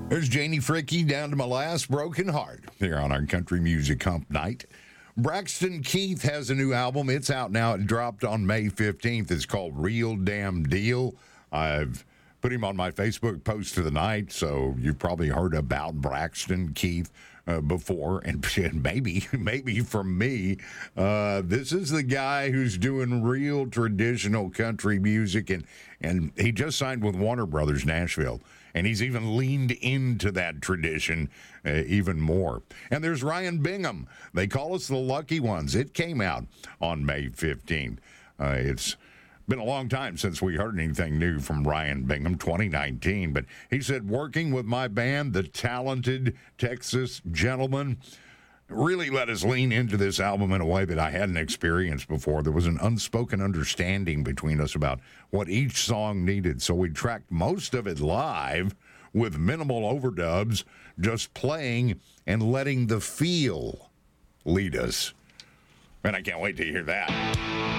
There's Janie Fricke, Down to My Last Broken Heart, here on our Country Music Hump Night. Braxton Keith has a new album. It's out now. It dropped on May 15th. It's called Real Damn Deal. I've put him on my Facebook post of the night, so you've probably heard about Braxton Keith before, and maybe from me. This is the guy who's doing real traditional country music, and he just signed with Warner Brothers Nashville, and he's even leaned into that tradition even more. And there's Ryan Bingham. They call us the Lucky Ones. It came out on May 15th. It's been a long time since we heard anything new from Ryan Bingham, 2019. But he said, working with my band, the Talented Texas Gentlemen, really let us lean into this album in a way that I hadn't experienced before. There was an unspoken understanding between us about what each song needed. So we tracked most of it live with minimal overdubs, just playing and letting the feel lead us. And I can't wait to hear that.